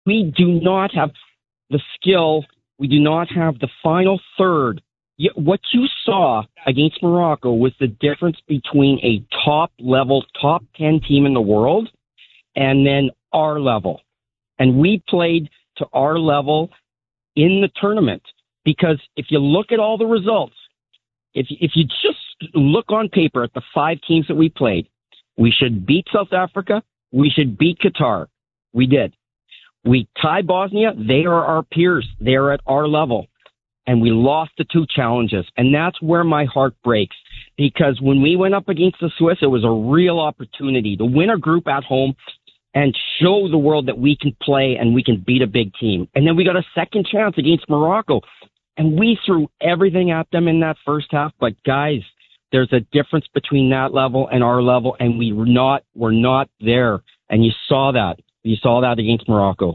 We do not have the skill. We do not have the final third. What you saw against Morocco was the difference between a top-level, top 10 team in the world and then our level. And we played to our level in the tournament. Because if you look at all the results, if you just look on paper at the 5 teams that we played, we should beat South Africa. We should beat Qatar. We did. We tie Bosnia. They are our peers. They are at our level. And we lost the 2 challenges. And that's where my heart breaks. Because when we went up against the Swiss, it was a real opportunity to win a group at home and show the world that we can play and we can beat a big team. And then we got a second chance against Morocco. And we threw everything at them in that first half. But guys, there's a difference between that level and our level. And we're not there. And you saw that. You saw that against Morocco.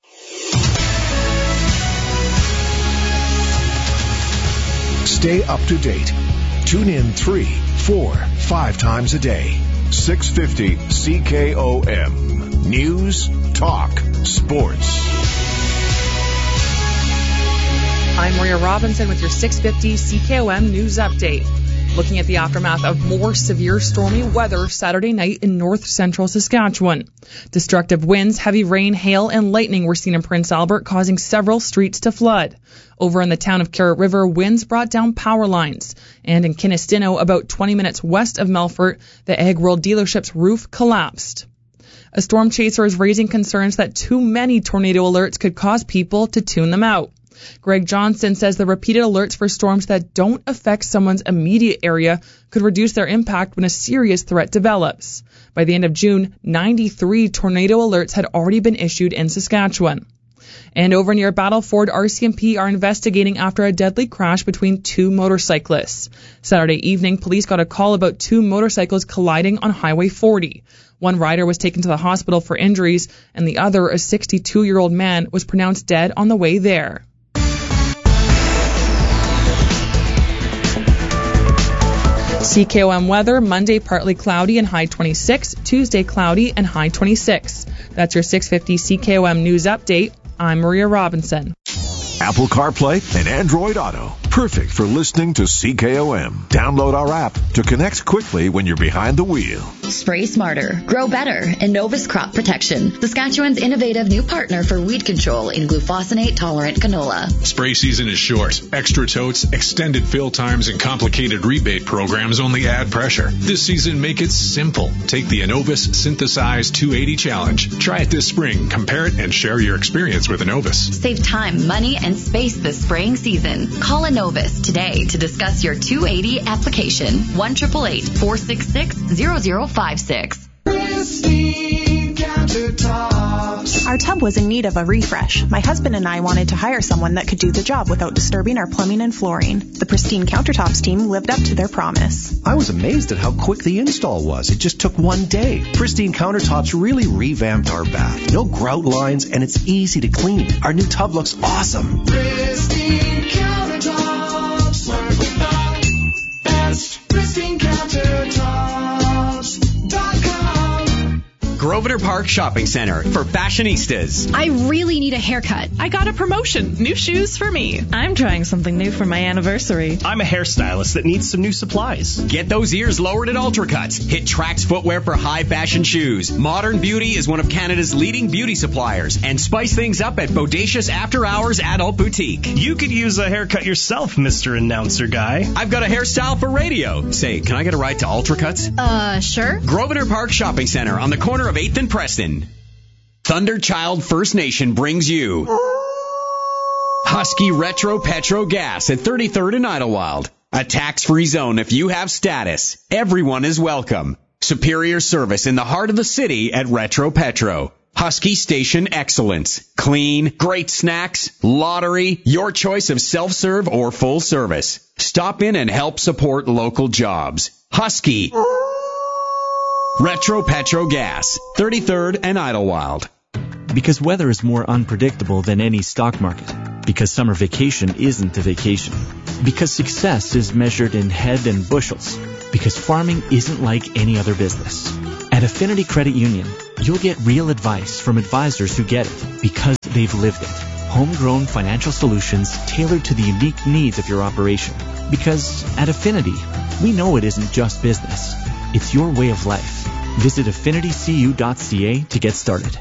Stay up to date. Tune in 3, 4, 5 times a day. 650 CKOM. News, talk, sports. I'm Maria Robinson with your 650 CKOM News Update. Looking at the aftermath of more severe stormy weather Saturday night in north central Saskatchewan. Destructive winds, heavy rain, hail, and lightning were seen in Prince Albert, causing several streets to flood. Over in the town of Carrot River, winds brought down power lines. And in Kinistino, about 20 minutes west of Melfort, the Ag World dealership's roof collapsed. A storm chaser is raising concerns that too many tornado alerts could cause people to tune them out. Greg Johnson says the repeated alerts for storms that don't affect someone's immediate area could reduce their impact when a serious threat develops. By the end of June, 93 tornado alerts had already been issued in Saskatchewan. And over near Battleford, RCMP are investigating after a deadly crash between 2 motorcyclists. Saturday evening, police got a call about 2 motorcycles colliding on Highway 40. One rider was taken to the hospital for injuries, and the other, a 62-year-old man, was pronounced dead on the way there. CKOM weather, Monday partly cloudy and high 26, Tuesday cloudy and high 26. That's your 650 CKOM News Update. I'm Maria Robinson. Apple CarPlay and Android Auto. Perfect for listening to CKOM. Download our app to connect quickly when you're behind the wheel. Spray smarter, grow better, Innovus Crop Protection, Saskatchewan's innovative new partner for weed control in glufosinate-tolerant canola. Spray season is short. Extra totes, extended fill times, and complicated rebate programs only add pressure. This season, make it simple. Take the Innovus Synthesize 280 Challenge. Try it this spring, compare it, and share your experience with Innovus. Save time, money, and space this spraying season. Call Innovus today to discuss your 280 application. 1-888-466-0056. Pristine countertops. Our tub was in need of a refresh. My husband and I wanted to hire someone that could do the job without disturbing our plumbing and flooring. The Pristine Countertops team lived up to their promise. I was amazed at how quick the install was. It just took one day. Pristine Countertops really revamped our bath. No grout lines, and it's easy to clean. Our new tub looks awesome. Pristine Countertops. Work without best. Pristine Countertops.com. Grosvenor Park Shopping Center for fashionistas. I really need a haircut. I got a promotion. New shoes for me. I'm trying something new for my anniversary. I'm a hairstylist that needs some new supplies. Get those ears lowered at Ultracuts. Hit Trax Footwear for high fashion shoes. Modern Beauty is one of Canada's leading beauty suppliers. And spice things up at Bodacious After Hours Adult Boutique. You could use a haircut yourself, Mr. Announcer Guy. I've got a hairstyle for radio. Say, can I get a ride to Ultracuts? Sure. Grosvenor Park Shopping Center on the corner of 8th and Preston. Thunderchild First Nation brings you Husky Retro Petro Gas at 33rd and Idlewild. A tax-free zone if you have status. Everyone is welcome. Superior service in the heart of the city at Retro Petro. Husky Station Excellence. Clean, great snacks, lottery, your choice of self-serve or full service. Stop in and help support local jobs. Husky. Retro Petro Gas, 33rd and Idlewild. Because weather is more unpredictable than any stock market. Because summer vacation isn't a vacation. Because success is measured in head and bushels. Because farming isn't like any other business. At Affinity Credit Union, you'll get real advice from advisors who get it because they've lived it. Homegrown financial solutions tailored to the unique needs of your operation. Because at Affinity, we know it isn't just business. It's your way of life. Visit affinitycu.ca to get started.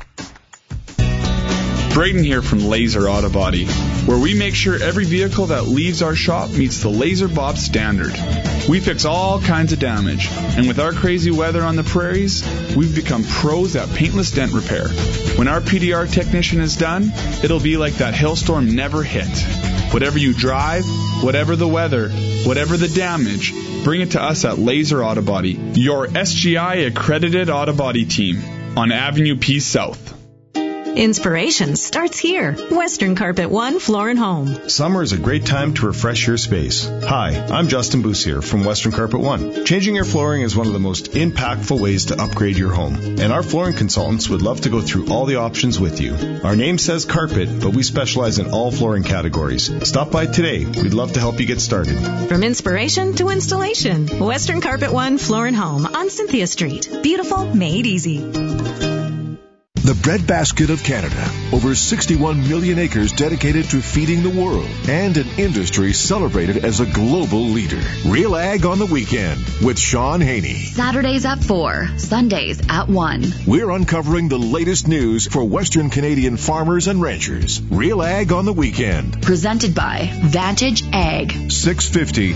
Braden here from Laser Auto Body, where we make sure every vehicle that leaves our shop meets the Laser Bob standard. We fix all kinds of damage, and with our crazy weather on the prairies, we've become pros at paintless dent repair. When our PDR technician is done, it'll be like that hailstorm never hit. Whatever you drive, whatever the weather, whatever the damage, bring it to us at Laser Auto Body, your SGI accredited auto body team on Avenue P South. Inspiration starts here. Western Carpet One Floor and Home. Summer is a great time to refresh your space. Hi, I'm Justin Boussier from Western Carpet One. Changing your flooring is one of the most impactful ways to upgrade your home, and our flooring consultants would love to go through all the options with you. Our name says carpet, but we specialize in all flooring categories. Stop by today. We'd love to help you get started. From inspiration to installation, Western Carpet One Floor and Home on Cynthia Street. Beautiful, made easy. The breadbasket of Canada. Over 61 million acres dedicated to feeding the world. And an industry celebrated as a global leader. Real Ag on the Weekend with Sean Haney. Saturdays at 4, Sundays at 1. We're uncovering the latest news for Western Canadian farmers and ranchers. Real Ag on the Weekend. Presented by Vantage Ag. 650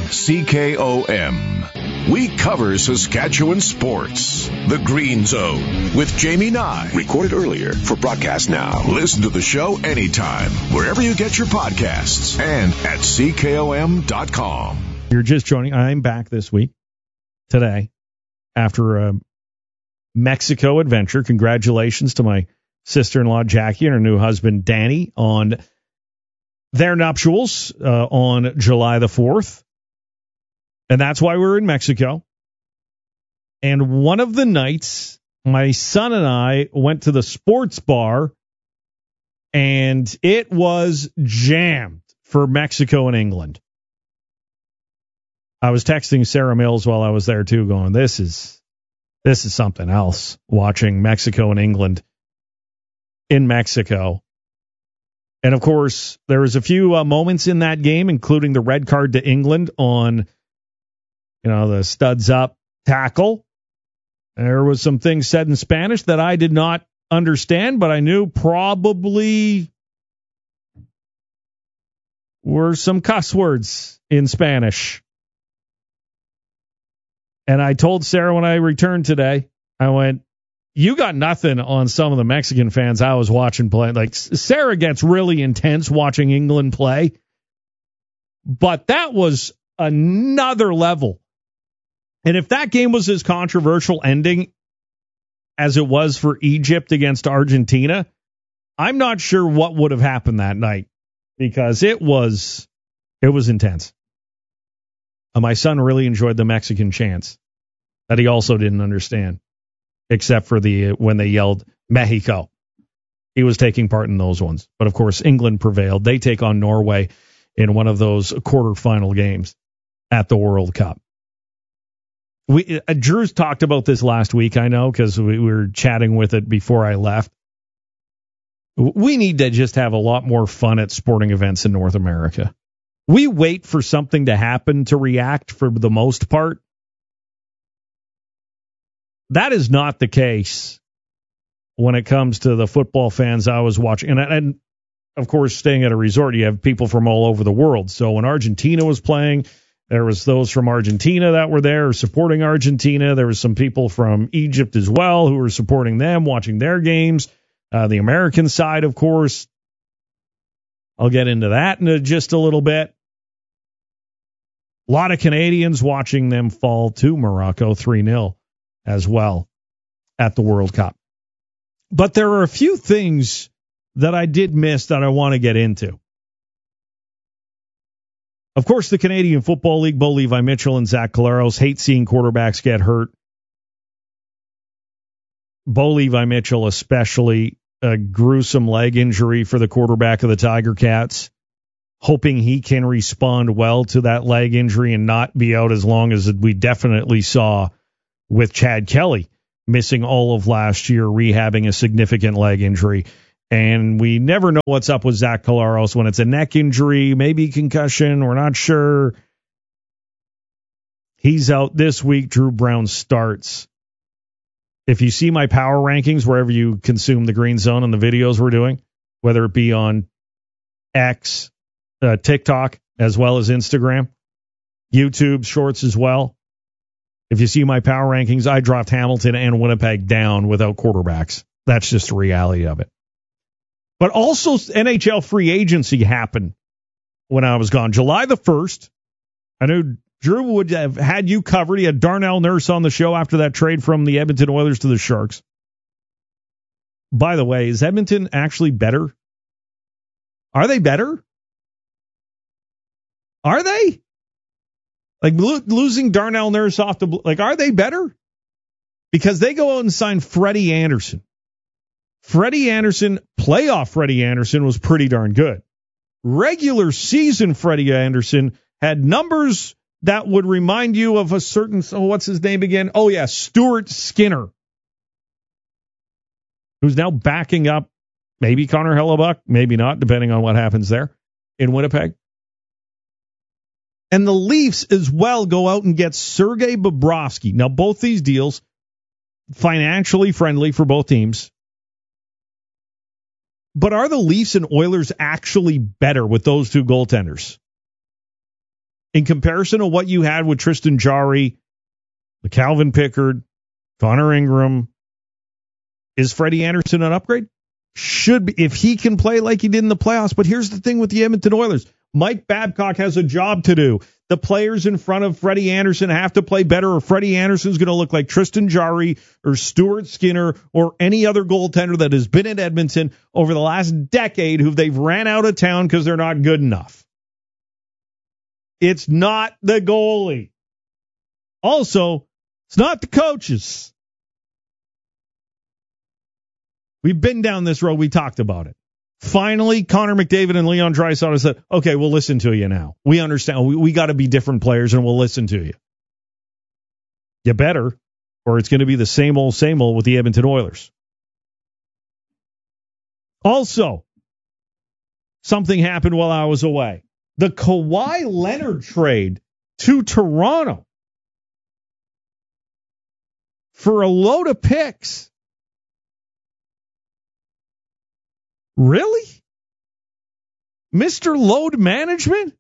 CKOM. We cover Saskatchewan sports. The Green Zone with Jamie Nye. Recorded earlier for broadcast now. Listen to the show anytime, wherever you get your podcasts and at CKOM.com. You're just joining. I'm back this week, today, after a Mexico adventure. Congratulations to my sister-in-law, Jackie, and her new husband, Danny, on their nuptials on July the 4th. And that's why we're in Mexico. And one of the nights, my son and I went to the sports bar, and it was jammed for Mexico and England. I was texting Sarah Mills while I was there, too, going, this is something else, watching Mexico and England in Mexico. And, of course, there was a few moments in that game, including the red card to England on the studs up tackle. There was some things said in Spanish that I did not understand, but I knew probably were some cuss words in Spanish. And I told Sarah when I returned today, I went, you got nothing on some of the Mexican fans I was watching play. Like, Sarah gets really intense watching England play, but that was another level. And if that game was as controversial ending as it was for Egypt against Argentina, I'm not sure what would have happened that night, because it was intense. My son really enjoyed the Mexican chants that he also didn't understand, except for when they yelled Mexico. He was taking part in those ones. But, of course, England prevailed. They take on Norway in one of those quarterfinal games at the World Cup. Drew's talked about this last week, I know, because we were chatting with it before I left. We need to just have a lot more fun at sporting events in North America. We wait for something to happen to react for the most part. That is not the case when it comes to the football fans I was watching. And of course, staying at a resort, you have people from all over the world. So when Argentina was playing, there was those from Argentina that were there supporting Argentina. There was some people from Egypt as well who were supporting them, watching their games. The American side, of course. I'll get into that in just a little bit. A lot of Canadians watching them fall to Morocco 3-0 as well at the World Cup. But there are a few things that I did miss that I want to get into. Of course, the Canadian Football League, Bo Levi Mitchell and Zach Collaros hate seeing quarterbacks get hurt. Bo Levi Mitchell, especially a gruesome leg injury for the quarterback of the Tiger Cats, hoping he can respond well to that leg injury and not be out as long as we definitely saw with Chad Kelly missing all of last year, rehabbing a significant leg injury. And we never know what's up with Zach Collaros when it's a neck injury, maybe concussion, we're not sure. He's out this week. Drew Brown starts. If you see my power rankings, wherever you consume the Green Zone and the videos we're doing, whether it be on X, TikTok, as well as Instagram, YouTube Shorts as well. If you see my power rankings, I dropped Hamilton and Winnipeg down without quarterbacks. That's just the reality of it. But also NHL free agency happened when I was gone. July the 1st, I knew Drew would have had you covered. He had Darnell Nurse on the show after that trade from the Edmonton Oilers to the Sharks. By the way, is Edmonton actually better? Are they better? Are they? Like losing Darnell Nurse off the... Like, are they better? Because they go out and sign Freddie Anderson. Freddie Anderson, playoff Freddie Anderson, was pretty darn good. Regular season Freddie Anderson had numbers that would remind you of a certain... Oh, what's his name again? Oh, yeah, Stuart Skinner, who's now backing up maybe Connor Hellebuck, maybe not, depending on what happens there in Winnipeg. And the Leafs as well go out and get Sergei Bobrovsky. Now, both these deals, financially friendly for both teams. But are the Leafs and Oilers actually better with those two goaltenders? In comparison to what you had with Tristan Jarry, Calvin Pickard, Connor Ingram, is Freddie Anderson an upgrade? Should be, if he can play like he did in the playoffs. But here's the thing with the Edmonton Oilers. Mike Babcock has a job to do. The players in front of Freddie Anderson have to play better, or Freddie Anderson's going to look like Tristan Jarry or Stuart Skinner or any other goaltender that has been at Edmonton over the last decade who they've ran out of town because they're not good enough. It's not the goalie. Also, it's not the coaches. We've been down this road. We talked about it. Finally, Connor McDavid and Leon Draisaitl said, okay, we'll listen to you now. We understand. We got to be different players, and we'll listen to you. You better, or it's going to be the same old with the Edmonton Oilers. Also, something happened while I was away. The Kawhi Leonard trade to Toronto for a load of picks. Really? Mr. Load Management?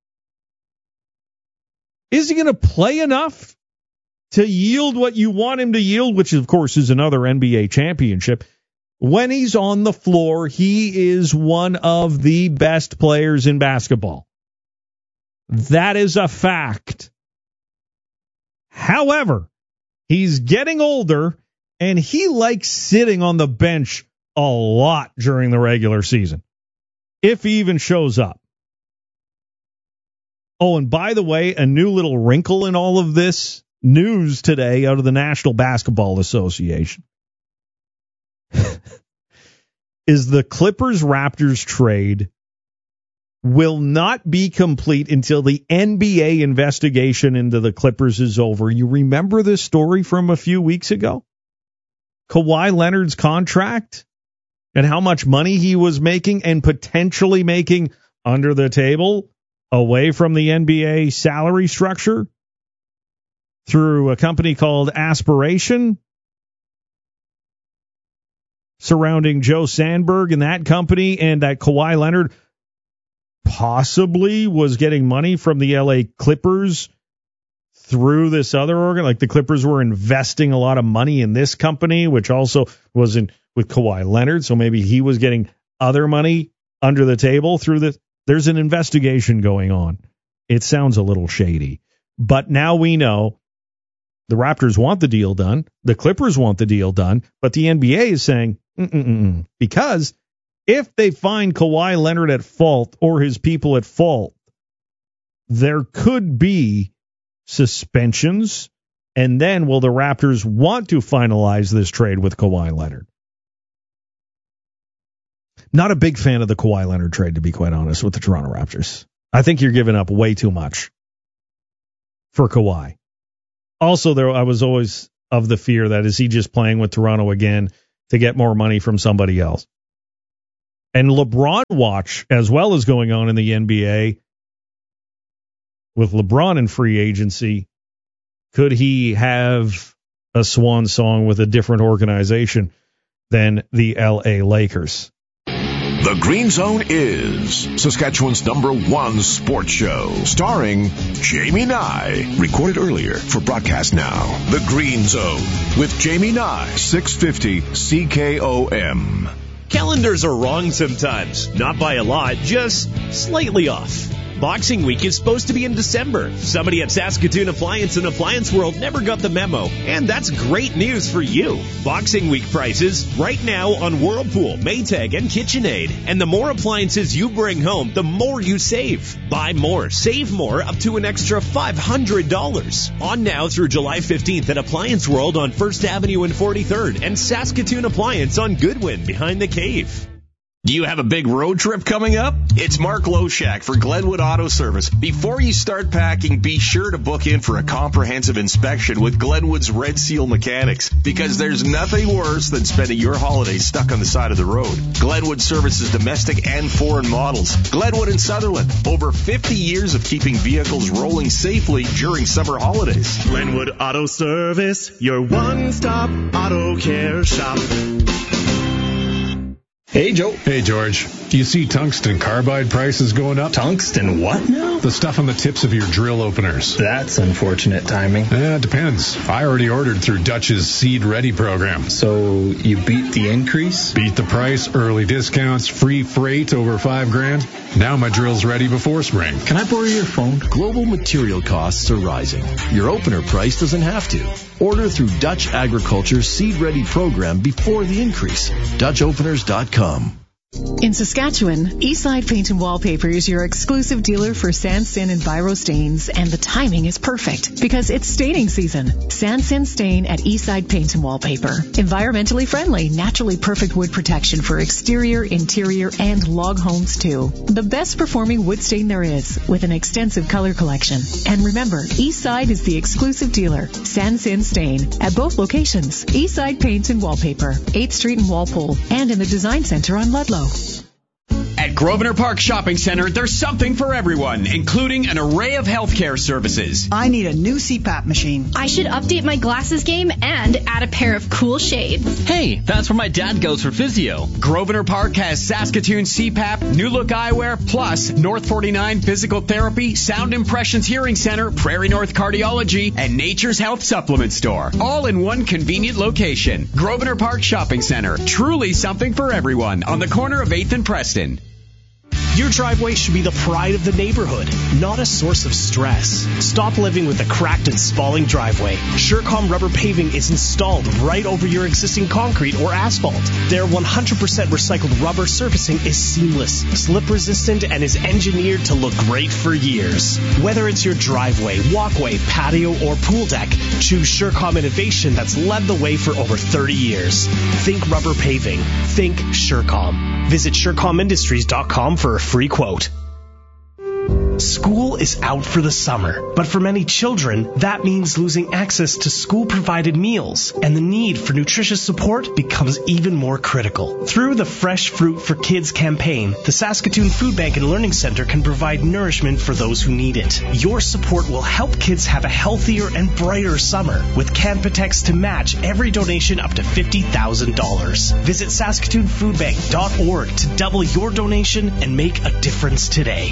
Is he going to play enough to yield what you want him to yield, which, of course, is another NBA championship? When he's on the floor, he is one of the best players in basketball. That is a fact. However, he's getting older, and he likes sitting on the bench a lot during the regular season, if he even shows up. Oh, and by the way, a new little wrinkle in all of this news today out of the National Basketball Association is the Clippers-Raptors trade will not be complete until the NBA investigation into the Clippers is over. You remember this story from a few weeks ago? Kawhi Leonard's contract? And how much money he was making and potentially making under the table away from the NBA salary structure through a company called Aspiration surrounding Joe Sandberg and that company, and that Kawhi Leonard possibly was getting money from the LA Clippers through this other organ. Like the Clippers were investing a lot of money in this company, which also wasn't with Kawhi Leonard, so maybe he was getting other money under the table through this. There's an investigation going on. It sounds a little shady. But now we know the Raptors want the deal done, the Clippers want the deal done, but the NBA is saying, because if they find Kawhi Leonard at fault or his people at fault, there could be suspensions, and then will the Raptors want to finalize this trade with Kawhi Leonard? Not a big fan of the Kawhi Leonard trade, to be quite honest, with the Toronto Raptors. I think you're giving up way too much for Kawhi. Also, I was always of the fear that is he just playing with Toronto again to get more money from somebody else. And LeBron watch, as well as going on in the NBA, with LeBron in free agency, could he have a swan song with a different organization than the LA Lakers? The Green Zone is Saskatchewan's #1 sports show, starring Jamie Nye. Recorded earlier for broadcast now. The Green Zone with Jamie Nye, 650 CKOM. Calendars are wrong sometimes. Not by a lot, just slightly off. Boxing Week is supposed to be in December. Somebody at Saskatoon Appliance and Appliance World never got the memo, and that's great news for you. Boxing Week prices right now on Whirlpool, Maytag, and KitchenAid. And the more appliances you bring home, the more you save. Buy more, save more, up to an extra $500. On now through July 15th at Appliance World on 1st Avenue and 43rd, and Saskatoon Appliance on Goodwin behind the Cave. Do you have a big road trip coming up? It's Mark Loshak for Glenwood Auto Service. Before you start packing, be sure to book in for a comprehensive inspection with Glenwood's Red Seal Mechanics, because there's nothing worse than spending your holidays stuck on the side of the road. Glenwood services domestic and foreign models. Glenwood and Sutherland, over 50 years of keeping vehicles rolling safely during summer holidays. Glenwood Auto Service, your one-stop auto care shop. Hey, Joe. Hey, George. Do you see tungsten carbide prices going up? Tungsten what now? The stuff on the tips of your drill openers. That's unfortunate timing. It depends. I already ordered through Dutch's Seed Ready program. So you beat the increase? Beat the price, early discounts, free freight over $5,000. Now my drill's ready before spring. Can I borrow your phone? Global material costs are rising. Your opener price doesn't have to. Order through Dutch Agriculture's Seed Ready program before the increase. DutchOpeners.com. In Saskatchewan, Eastside Paint and Wallpaper is your exclusive dealer for sand, sin, and biro stains, and the timing is perfect because it's staining season. Sand, sin, stain at Eastside Paint and Wallpaper. Environmentally friendly, naturally perfect wood protection for exterior, interior, and log homes too. The best performing wood stain there is, with an extensive color collection. And remember, Eastside is the exclusive dealer. Sand, sin, stain at both locations. Eastside Paint and Wallpaper, 8th Street in Walpole, and in the Design Center on Ludlow. At Grosvenor Park Shopping Center, there's something for everyone, including an array of healthcare services. I need a new CPAP machine. I should update my glasses game and add a pair of cool shades. Hey, that's where my dad goes for physio. Grosvenor Park has Saskatoon CPAP, New Look Eyewear, plus North 49 Physical Therapy, Sound Impressions Hearing Center, Prairie North Cardiology, and Nature's Health Supplement Store. All in one convenient location. Grosvenor Park Shopping Center. Truly something for everyone on the corner of 8th and Preston. Your driveway should be the pride of the neighborhood, not a source of stress. Stop living with a cracked and spalling driveway. Surecom rubber paving is installed right over your existing concrete or asphalt. Their 100% recycled rubber surfacing is seamless, slip resistant, and is engineered to look great for years. Whether it's your driveway, walkway, patio, or pool deck, choose Surecom innovation that's led the way for over 30 years. Think rubber paving. Think Surecom. Visit SurecomIndustries.com for a free quote. School is out for the summer, but for many children, that means losing access to school-provided meals, and the need for nutritious support becomes even more critical. Through the Fresh Fruit for Kids campaign, the Saskatoon Food Bank and Learning Center can provide nourishment for those who need it. Your support will help kids have a healthier and brighter summer, with Canpotex to match every donation up to $50,000. Visit SaskatoonFoodBank.org to double your donation and make a difference today.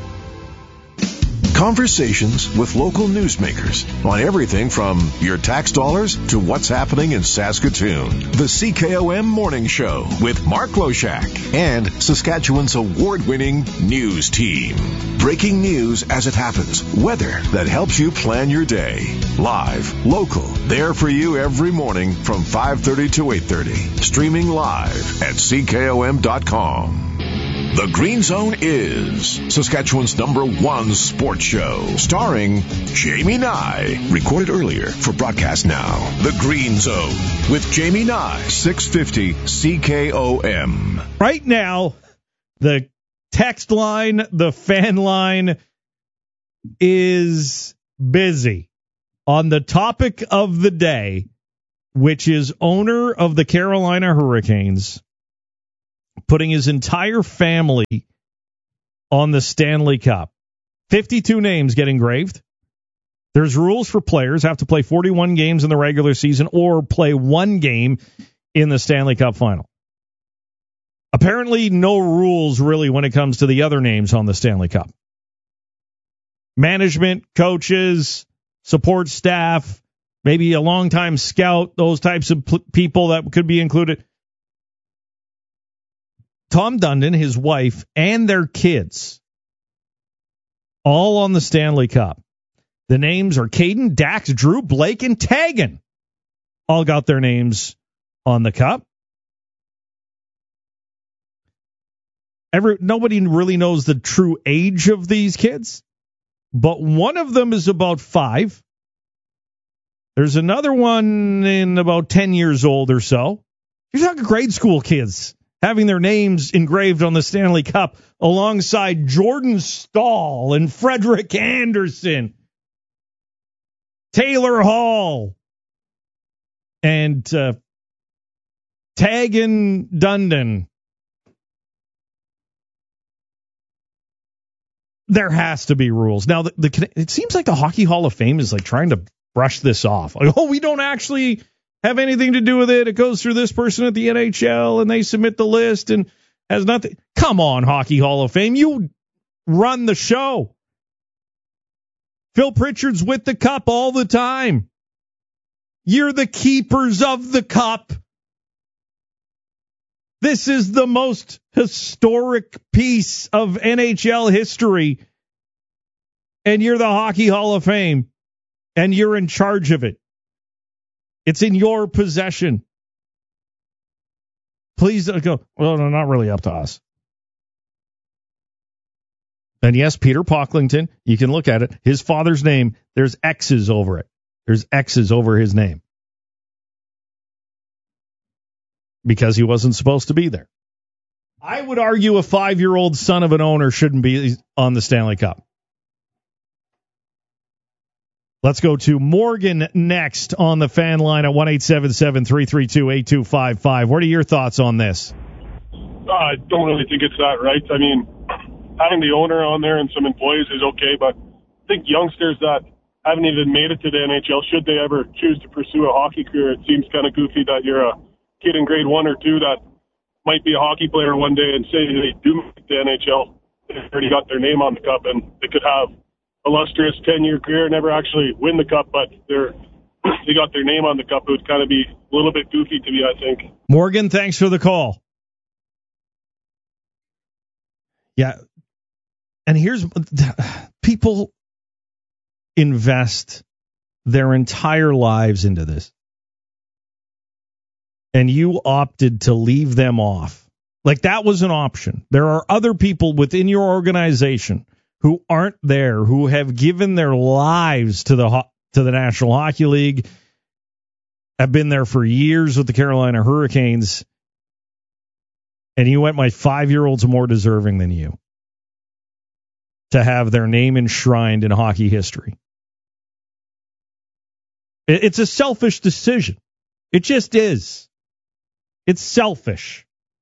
Conversations with local newsmakers on everything from your tax dollars to what's happening in Saskatoon. The CKOM Morning Show with Mark Loshak and Saskatchewan's award-winning news team. Breaking news as it happens. Weather that helps you plan your day. Live, local, there for you every morning from 5:30 to 8:30. Streaming live at CKOM.com. The Green Zone is Saskatchewan's #1 sports show, starring Jamie Nye. Recorded earlier for broadcast now. The Green Zone with Jamie Nye, 650 CKOM. Right now, the text line, the fan line is busy on the topic of the day, which is owner of the Carolina Hurricanes, putting his entire family on the Stanley Cup. 52 names get engraved. There's rules for players, have to play 41 games in the regular season or play one game in the Stanley Cup final. Apparently no rules really when it comes to the other names on the Stanley Cup. Management, coaches, support staff, maybe a longtime scout, those types of people that could be included. Tom Dundon, his wife, and their kids, all on the Stanley Cup. The names are Caden, Dax, Drew, Blake, and Tagan. All got their names on the cup. Nobody really knows the true age of these kids, but one of them is about 5. There's another one in about 10 years old or so. You're talking grade school kids having their names engraved on the Stanley Cup alongside Jordan Stahl and Frederick Anderson, Taylor Hall, and Tagan Dundon. There has to be rules. Now, it seems like the Hockey Hall of Fame is like trying to brush this off. Like, oh, we don't actually have anything to do with it. It goes through this person at the NHL, and they submit the list and has nothing. Come on, Hockey Hall of Fame. You run the show. Phil Pritchard's with the cup all the time. You're the keepers of the cup. This is the most historic piece of NHL history, and you're the Hockey Hall of Fame, and you're in charge of it. It's in your possession. Please don't go, well, no, not really up to us. And yes, Peter Pocklington, you can look at it. His father's name, there's X's over it. There's X's over his name. Because he wasn't supposed to be there. I would argue a 5-year-old son of an owner shouldn't be on the Stanley Cup. Let's go to Morgan next on the fan line at 1-877-332-8255. What are your thoughts on this? I don't really think it's that right. I mean, having the owner on there and some employees is okay, but I think youngsters that haven't even made it to the NHL, should they ever choose to pursue a hockey career, it seems kind of goofy that you're a kid in grade 1 or 2 that might be a hockey player one day and say they do make the NHL. They've already got their name on the cup, and they could have illustrious 10-year career, never actually win the cup, but they got their name on the cup. It would kind of be a little bit goofy to me, I think. Morgan, thanks for the call. Yeah. And here's people invest their entire lives into this. And you opted to leave them off. Like, that was an option. There are other people within your organization who aren't there, who have given their lives to the National Hockey League, have been there for years with the Carolina Hurricanes, and you went, my 5-year-olds are more deserving than you to have their name enshrined in hockey history. It's a selfish decision. It just is. It's selfish.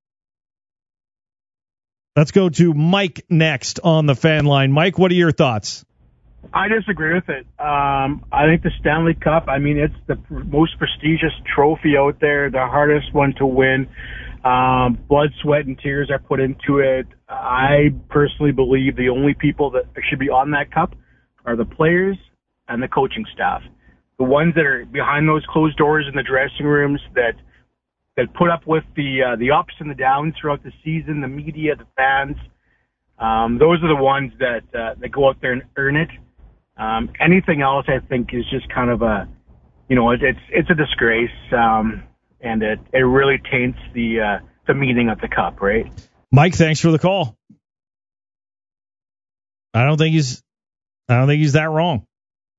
Let's go to Mike next on the fan line. Mike, what are your thoughts? I disagree with it. I think the Stanley Cup, I mean, it's the most prestigious trophy out there, the hardest one to win. Blood, sweat, and tears are put into it. I personally believe the only people that should be on that cup are the players and the coaching staff. The ones that are behind those closed doors in the dressing rooms that put up with the ups and the downs throughout the season, the media, the fans. Those are the ones that go out there and earn it. Anything else, I think, is just kind of it's a disgrace, and it really taints the meaning of the cup, right? Mike, thanks for the call. I don't think he's that wrong.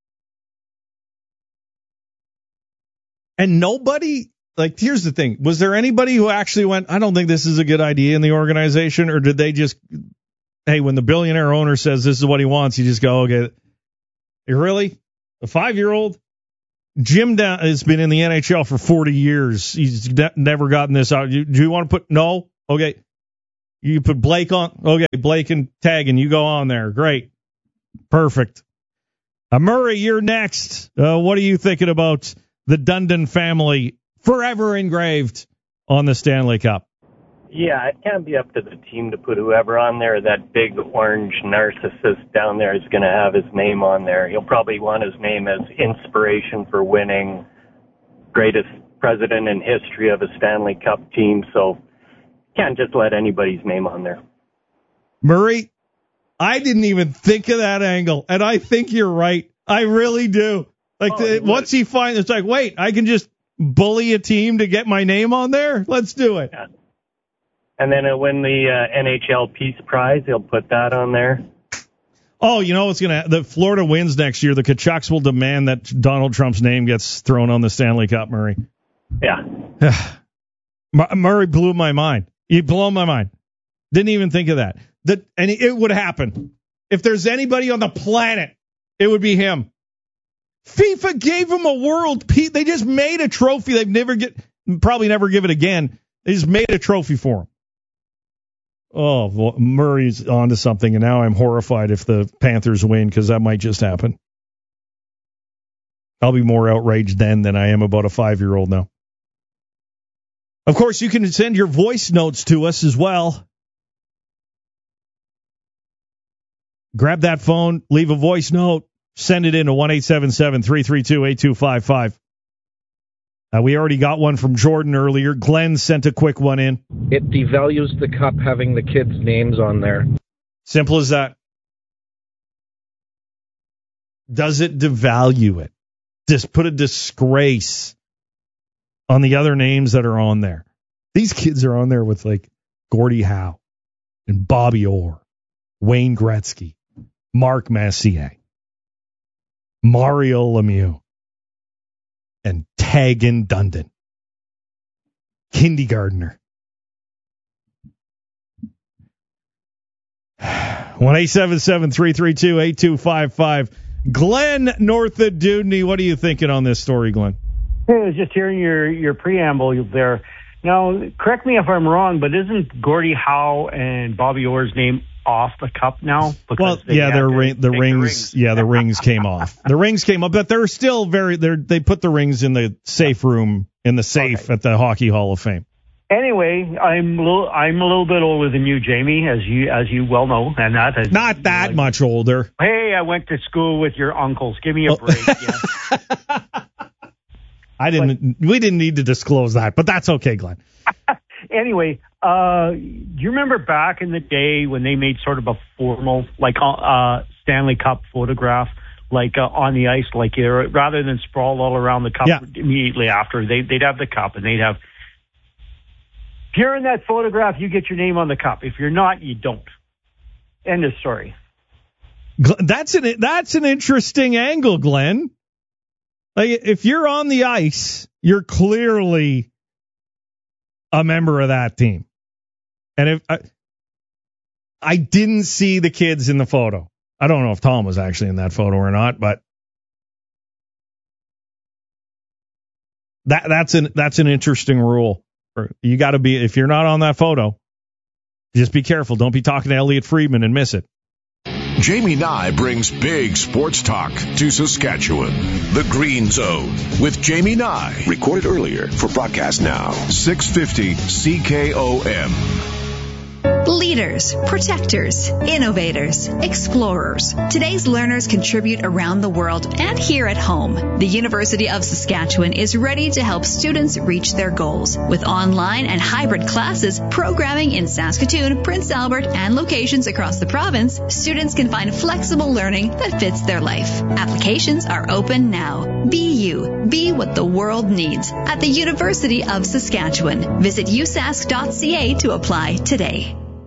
And nobody. Like, here's the thing. Was there anybody who actually went, I don't think this is a good idea in the organization? Or did they just, hey, when the billionaire owner says this is what he wants, you just go, okay, really? A 5-year-old? Jim has been in the NHL for 40 years. He's never gotten this out. Do you want to put no? Okay. You put Blake on. Okay, Blake and Tag, and you go on there. Great. Perfect. Murray, you're next. What are you thinking about the Dundon family forever engraved on the Stanley Cup? Yeah, it can't be up to the team to put whoever on there. That big orange narcissist down there is going to have his name on there. He'll probably want his name as inspiration for winning, greatest president in history of a Stanley Cup team. So can't just let anybody's name on there. Murray, I didn't even think of that angle, and I think you're right. I really do. Once he finds, it's like, wait, I can just bully a team to get my name on there? Let's do it. Yeah. And then he'll win the NHL Peace Prize. He'll put that on there. Oh, you know what's going to – the Florida wins next year. The Kachucks will demand that Donald Trump's name gets thrown on the Stanley Cup, Murray. Yeah. Murray blew my mind. You blew my mind. Didn't even think of that. And it would happen. If there's anybody on the planet, it would be him. FIFA gave him a world peace. They just made a trophy. Probably never give it again. They just made a trophy for him. Oh, well, Murray's onto something, and now I'm horrified if the Panthers win, because that might just happen. I'll be more outraged then than I am about a 5-year-old now. Of course, you can send your voice notes to us as well. Grab that phone, leave a voice note, send it in to 1-877-332-8255. We already got one from Jordan earlier. Glenn sent a quick one in. It devalues the cup having the kids' names on there. Simple as that. Does it devalue it? Just put a disgrace on the other names that are on there. These kids are on there with like Gordie Howe and Bobby Orr, Wayne Gretzky, Mark Messier, Mario Lemieux, and Tagan Dundon. Kindergartner. 1-877-332-8255. Glenn, north of Dudney. What are you thinking on this story, Glenn? Hey, I was just hearing your preamble there. Now, correct me if I'm wrong, but isn't Gordie Howe and Bobby Orr's name off the cup now? Well, yeah, the rings. Yeah, the rings came off. The rings came up, but they're still they put the rings in the safe room, in the safe at the Hockey Hall of Fame. Anyway, I'm a little bit older than you, Jamie, as you well know, and that not that much older. Hey, I went to school with your uncles. Give me a break. Yeah. We didn't need to disclose that, but that's okay, Glenn. Anyway, do you remember back in the day when they made sort of a formal, Stanley Cup photograph, on the ice, rather than sprawl all around the cup immediately after, they'd have the cup, and they'd have, if you're in that photograph, you get your name on the cup. If you're not, you don't. End of story. That's an interesting angle, Glenn. If you're on the ice, you're clearly a member of that team. And if I didn't see the kids in the photo. I don't know if Tom was actually in that photo or not, but that's an interesting rule. You got to be, if you're not on that photo, just be careful. Don't be talking to Elliot Friedman and miss it. Jamie Nye brings big sports talk to Saskatchewan. The Green Zone with Jamie Nye. Recorded earlier for broadcast now. 650 CKOM. Leaders, protectors, innovators, explorers. Today's learners contribute around the world and here at home. The University of Saskatchewan is ready to help students reach their goals. With online and hybrid classes, programming in Saskatoon, Prince Albert, and locations across the province, students can find flexible learning that fits their life. Applications are open now. Be you. Be what the world needs at the University of Saskatchewan. Visit usask.ca to apply today.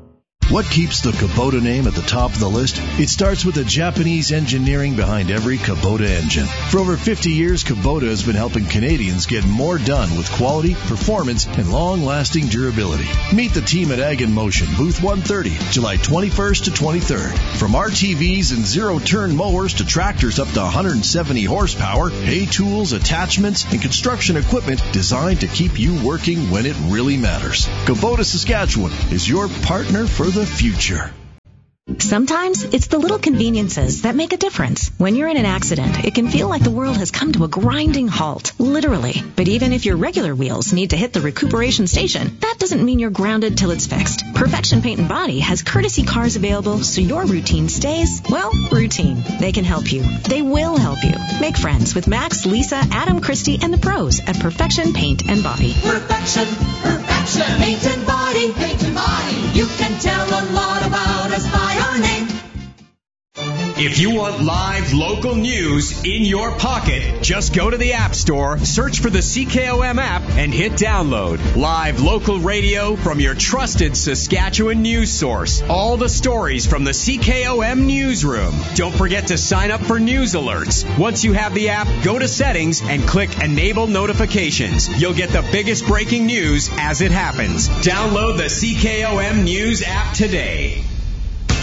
What keeps the Kubota name at the top of the list? It starts with the Japanese engineering behind every Kubota engine. For over 50 years, Kubota has been helping Canadians get more done with quality, performance, and long-lasting durability. Meet the team at Ag in Motion, booth 130, July 21st to 23rd. From RTVs and zero-turn mowers to tractors up to 170 horsepower, hay tools, attachments, and construction equipment designed to keep you working when it really matters. Kubota Saskatchewan is your partner for the future. Sometimes it's the little conveniences that make a difference. When you're in an accident, it can feel like the world has come to a grinding halt, literally. But even if your regular wheels need to hit the recuperation station, that doesn't mean you're grounded till it's fixed. Perfection Paint and Body has courtesy cars available so your routine stays, well, routine. They can help you. They will help you. Make friends with Max, Lisa, Adam, Christy, and the pros at Perfection Paint and Body. Perfection Paint and Body. Paint and Body. You can tell a lot about us by our name. If you want live local news in your pocket, just go to the App Store, search for the CKOM app, and hit download. Live local radio from your trusted Saskatchewan news source. All the stories from the CKOM newsroom. Don't forget to sign up for news alerts. Once you have the app, go to settings and click Enable Notifications. You'll get the biggest breaking news as it happens. Download the CKOM News app today.